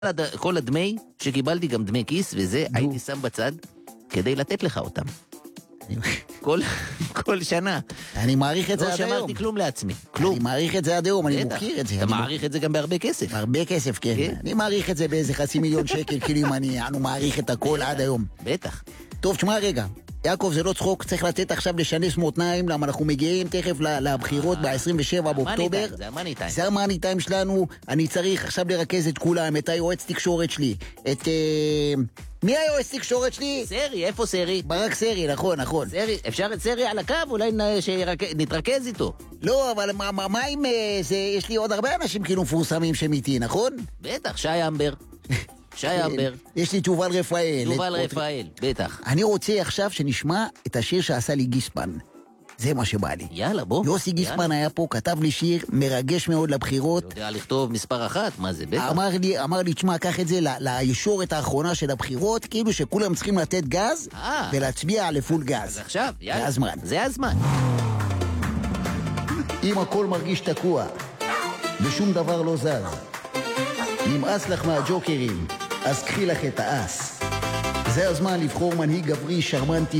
כל הדמי שקיבלתי, גם דמי כיס וזה, הייתי שם בצד כדי לתת לך אותם. כל שנה. אני מעריך את זה לא עד היום. שמרתי כלום לעצמי, כלום. אני מעריך את זה עד היום, אני מוכיר את זה. אתה מעריך את זה גם בהרבה כסף. הרבה כסף, כן. אני מעריך את זה באיזה 500,000 שקל, כאילו אם אני מעריך את הכל עד היום. בטח. טוב, תשמע רגע. יעקב, זה לא צחוק, צריך לתת עכשיו לשנס מותניים, למה אנחנו מגיעים תכף לבחירות ב-27 באוקטובר. זה המאני טיים. זה המאני טיים שלנו, אני צריך עכשיו לרכז את כולם, את היועץ תקשורת שלי, את... מי היועץ תקשורת שלי? סרי, איפה סרי? ברק סרי, נכון. סרי, אפשר את סרי על הקו, אולי נתרכז איתו. לא, אבל מה אם זה... יש לי עוד הרבה אנשים כאילו מפורסמים שהם איתי, נכון? בטח, שי אמבר. שי אמבר. יש לי תובל רפאל. תובל רפאל, בטח. אני רוצה עכשיו שנשמע את השיר שעשה לי גיספן. זה מה שבא לי. יאללה, בוא. יוסי גיספן היה פה, כתב לי שיר מרגש מאוד לבחירות. יודע לכתוב מספר 1, מה זה, בטח. אמר לי, תשמע, קח את זה לישורת האחרונה של הבחירות, כאילו שכולם צריכים לתת גז ולהצביע לפול גז. אז עכשיו, יאללה. זה הזמן. זה הזמן. אם הכל מרגיש תקוע ושום דבר לא זז, נמאס לך מהג'וקרים, אז קחי לך את האס. זה הזמן לבחור מנהיג גברי, שרמנטי